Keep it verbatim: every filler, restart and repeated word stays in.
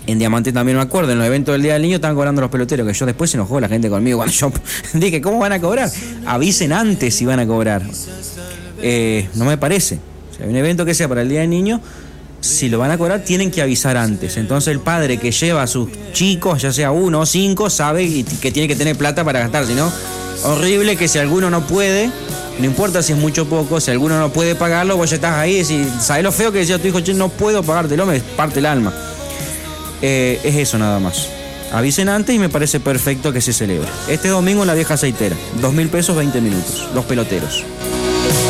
En Diamante también me acuerdo, en los eventos del Día del Niño estaban cobrando los peloteros, que yo después se enojó la gente conmigo cuando yo dije, ¿cómo van a cobrar? Avisen antes si van a cobrar. Eh, no me parece. O sea, un evento que sea para el Día del Niño, si lo van a cobrar, tienen que avisar antes. Entonces el padre que lleva a sus chicos, ya sea uno o cinco, sabe que tiene que tener plata para gastar. Si no, horrible que si alguno no puede, no importa si es mucho o poco, si alguno no puede pagarlo, vos ya estás ahí y decís, ¿sabés lo feo que decía tu hijo? Che, no puedo pagártelo, me parte el alma. Eh, es eso nada más. Avisen antes y me parece perfecto que se celebre. Este domingo en la Vieja Aceitera, dos mil pesos, veinte minutos. Los peloteros.